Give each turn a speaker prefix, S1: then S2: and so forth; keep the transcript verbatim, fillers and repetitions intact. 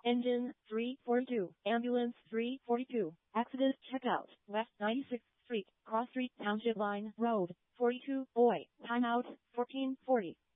S1: Engine three forty-two, Ambulance three forty-two, Exodus checkout, West ninety-sixth Street, Cross Street Township Line Road, forty-two, Boy, timeout, fourteen forty.